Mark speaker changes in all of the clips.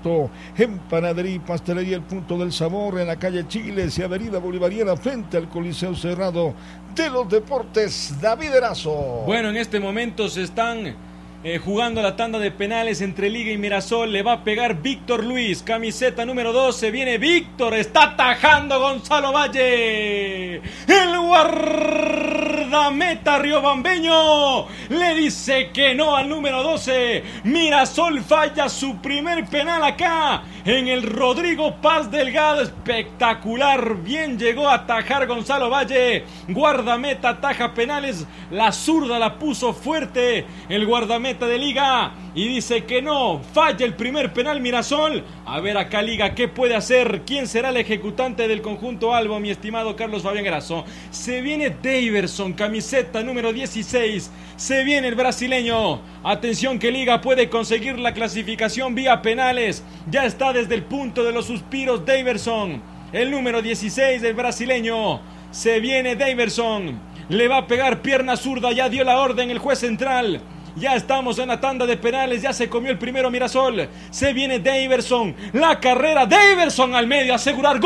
Speaker 1: Puerto, en Panadería y Pastelería El Punto del Sabor, en la calle Chiles y Avenida Bolivariana, frente al Coliseo Cerrado de los Deportes. David Erazo.
Speaker 2: Bueno, en este momento se están jugando la tanda de penales entre Liga y Mirasol. Le va a pegar Víctor Luis, camiseta número 12. Viene Víctor, está atajando Gonzalo Valle. El guardameta riobambeño le dice que no al número 12. Mirasol falla su primer penal acá en el Rodrigo Paz Delgado. Espectacular, bien llegó a atajar Gonzalo Valle. Guardameta ataja penales, la zurda la puso fuerte el guardameta de Liga y dice que no, falla el primer penal Mirasol. A ver acá Liga, ¿qué puede hacer? ¿Quién será el ejecutante del conjunto albo, mi estimado Carlos Fabián Erazo? Se viene Daverson, camiseta número 16. Se viene el brasileño. Atención que Liga puede conseguir la clasificación vía penales. Ya está desde el punto de los suspiros Daverson, el número 16 del brasileño. Se viene Daverson, le va a pegar pierna zurda, ya dio la orden el juez central. Ya estamos en la tanda de penales, ya se comió el primero Mirasol. Se viene Daverson, la carrera, Daverson al medio, asegurar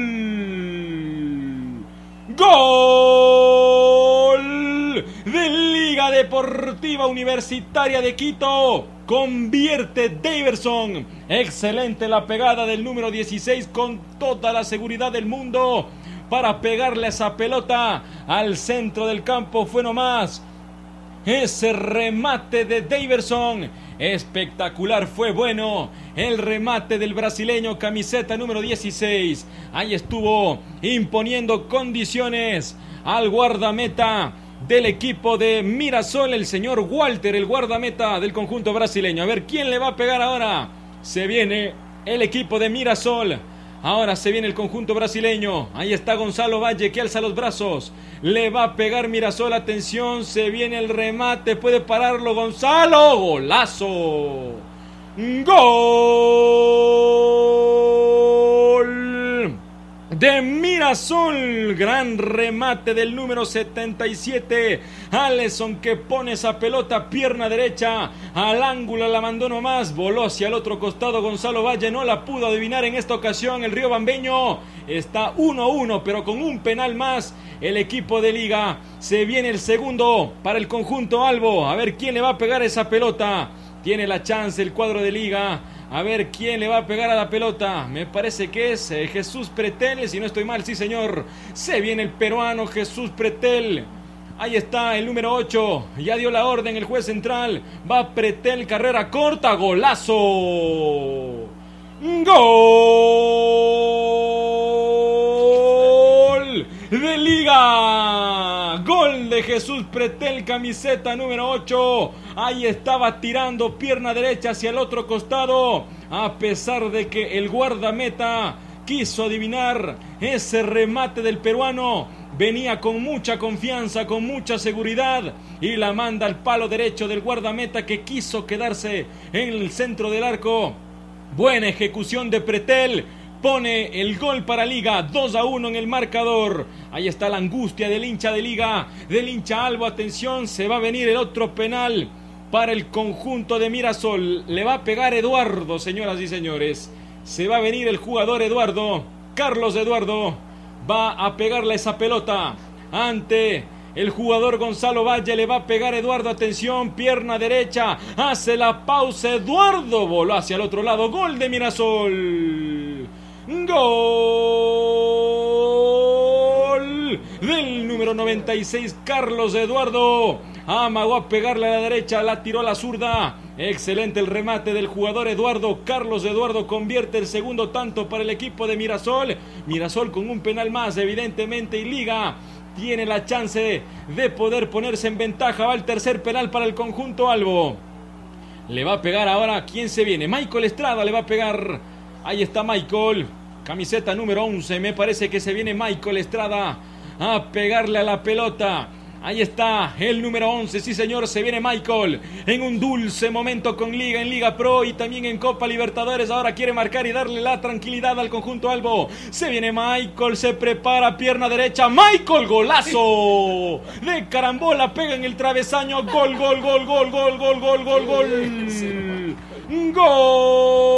Speaker 2: gol. Gol de Liga Deportiva Universitaria de Quito. Convierte Daverson. Excelente la pegada del número 16 con toda la seguridad del mundo para pegarle esa pelota al centro del campo. Fue nomás ese remate de Daverson, espectacular, fue bueno el remate del brasileño, camiseta número 16. Ahí estuvo imponiendo condiciones al guardameta del equipo de Mirasol, el señor Walter, el guardameta del conjunto brasileño. A ver quién le va a pegar ahora. Se viene el equipo de Mirasol. Ahora se viene el conjunto brasileño. Ahí está Gonzalo Valle que alza los brazos. Le va a pegar Mirasol. Atención, se viene el remate. Puede pararlo Gonzalo. Golazo. Gol de Mirasol. Gran remate del número 77. Alisson que pone esa pelota, pierna derecha al ángulo, la mandó nomás, voló hacia el otro costado. Gonzalo Valle no la pudo adivinar en esta ocasión. El riobambeño está 1-1, pero con un penal más el equipo de Liga. Se viene el segundo para el conjunto albo. A ver quién le va a pegar esa pelota. Tiene la chance el cuadro de Liga. A ver quién le va a pegar a la pelota. Me parece que es Jesús Pretel, si no estoy mal, sí señor. Se viene el peruano Jesús Pretel. Ahí está el número 8. Ya dio la orden el juez central. Va Pretel, carrera corta. Golazo. Gol de Liga. Gol de Jesús Pretel, camiseta número 8. Ahí estaba tirando pierna derecha hacia el otro costado. A pesar de que el guardameta quiso adivinar ese remate del peruano, venía con mucha confianza, con mucha seguridad y la manda al palo derecho del guardameta que quiso quedarse en el centro del arco. Buena ejecución de Pretel. Pone el gol para Liga, 2-1 en el marcador. Ahí está la angustia del hincha de Liga, del hincha albo. Atención, se va a venir el otro penal para el conjunto de Mirasol. Le va a pegar Eduardo, señoras y señores. Se va a venir el jugador Eduardo, Carlos Eduardo. Va a pegarle esa pelota ante el jugador Gonzalo Valle. Le va a pegar Eduardo, atención, pierna derecha, hace la pausa Eduardo, voló hacia el otro lado. Gol de Mirasol. Gol del número 96, Carlos Eduardo. Amagó a pegarle a la derecha, la tiró a la zurda. Excelente el remate del jugador Eduardo. Carlos Eduardo convierte el segundo tanto para el equipo de Mirasol. Mirasol con un penal más, evidentemente, y Liga tiene la chance de poder ponerse en ventaja. Va el tercer penal para el conjunto albo. Le va a pegar ahora, ¿quién se viene? Michael Estrada le va a pegar. Ahí está Michael, camiseta número 11. Me parece que se viene Michael Estrada a pegarle a la pelota. Ahí está el número 11, sí señor, se viene Michael en un dulce momento con Liga, en Liga Pro y también en Copa Libertadores. Ahora quiere marcar y darle la tranquilidad al conjunto albo. Se viene Michael, se prepara, pierna derecha, Michael, golazo de carambola, pega en el travesaño, gol, gol, gol, gol, gol, gol, gol, gol, gol, gol.